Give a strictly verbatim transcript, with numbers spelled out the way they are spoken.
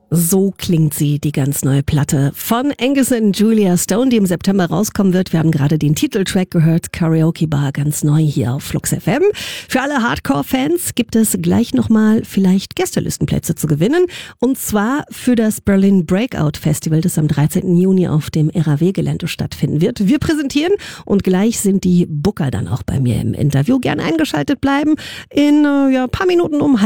So klingt sie, die ganz neue Platte von Angus und Julia Stone, die im September rauskommen wird. Wir haben gerade den Titeltrack gehört, Karaoke Bar, ganz neu hier auf Flux F M. Für alle Hardcore-Fans gibt es gleich nochmal vielleicht Gästelistenplätze zu gewinnen. Und zwar für das Berlin Breakout Festival, das am dreizehnten Juni auf dem R A W-Gelände stattfinden wird. Wir präsentieren und gleich sind die Booker dann auch bei mir im Interview. Gerne eingeschaltet bleiben. In äh, ja, ein paar Minuten um